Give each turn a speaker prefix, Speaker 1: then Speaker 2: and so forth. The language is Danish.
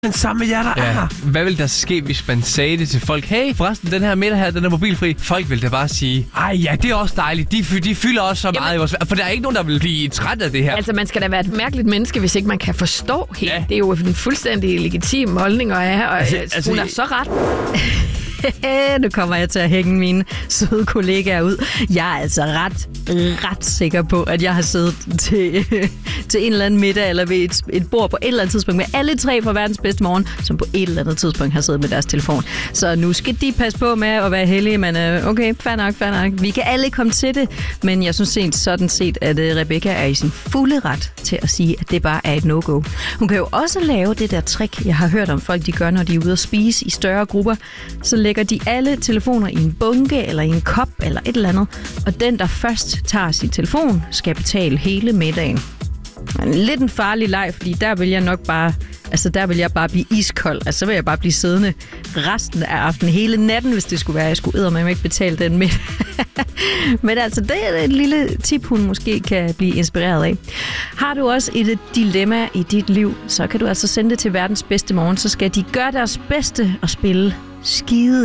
Speaker 1: den samme jer, der er her.
Speaker 2: Hvad ville der ske, hvis man sagde det til folk? Hey, forresten, den her middag her, den er mobilfri. Folk ville da bare sige, ej ja, det er også dejligt. De fylder også så meget i vores... For der er ikke nogen, der vil blive træt af det her.
Speaker 3: Altså, man skal da være et mærkeligt menneske, hvis ikke man kan forstå helt. Ja. Det er jo en fuldstændig legitim holdning at have, og hun er så ret.
Speaker 4: Nu kommer jeg til at hænge mine søde kollegaer ud. Jeg er altså ret sikker på, at jeg har siddet til en eller anden middag eller ved et bord på et eller andet tidspunkt med alle 3 fra verdens bedste morgen, som på et eller andet tidspunkt har siddet med deres telefon. Så nu skal de passe på med at være heldige, men okay, fair nok. Vi kan alle komme til det, men jeg synes sådan set, at Rebecca er i sin fulde ret til at sige, at det bare er et no-go. Hun kan jo også lave det der trick, jeg har hørt om folk, de gør, når de er ude at spise i større grupper. Så lægger de alle telefoner i en bunke eller i en kop eller et eller andet, og den, der først tager sin telefon, skal betale hele middagen. Lidt en farlig leg, fordi der vil jeg nok bare... Altså, der vil jeg bare blive iskold. Altså, så vil jeg bare blive siddende resten af aftenen, hele natten, hvis det skulle være. Jeg skulle eddermame ikke betale den med. Men altså, det er et lille tip, hun måske kan blive inspireret af. Har du også et dilemma i dit liv, så kan du altså sende det til verdens bedste morgen. Så skal de gøre deres bedste og spille skide